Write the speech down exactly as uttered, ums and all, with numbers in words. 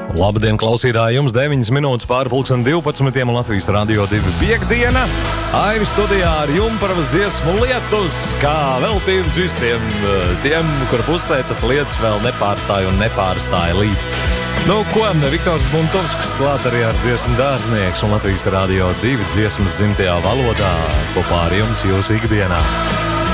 Labdien, klausītāji! Jums deviņas minūtes pāri pulksten divpadsmitiem un Latvijas Radio divi piekdiena. Aivi studijā ar Jumpravas dziesmu Lietus, kā veltījums visiem tiem, kur pusē tas lietus vēl nepārstāja un nepārstāja līt. Nu, ko, Viktors Buntovskis klāt arī ar dziesmu Dārznieks un Latvijas Radio divi dziesmas dzimtajā valodā kopā ar jums jūsu ikdienā.